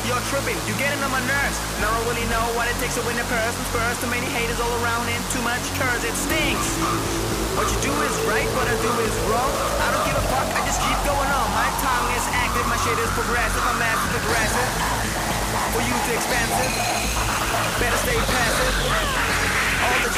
You're tripping, you're getting on my nerves. And I don't really know what it takes to win a person. Spurs, too many haters all around and too much curse, it stinks. What you do is right, what I do is wrong. I don't give a fuck, I just keep going on. My tongue is active, my shit is progressive. I'm massive aggressive. For you too expensive. Better stay passive. All the